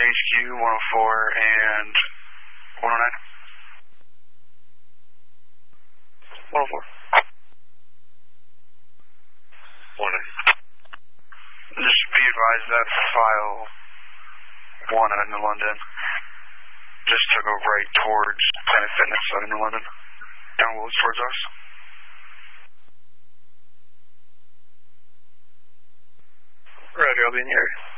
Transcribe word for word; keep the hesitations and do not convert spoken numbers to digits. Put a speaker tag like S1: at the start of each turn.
S1: H Q, one oh four and one oh nine. one oh four. one oh nine. Just be advised that file one out in London just took a right towards Planet Fitness out in London. Down Willis towards us. Roger, I'll be in the area.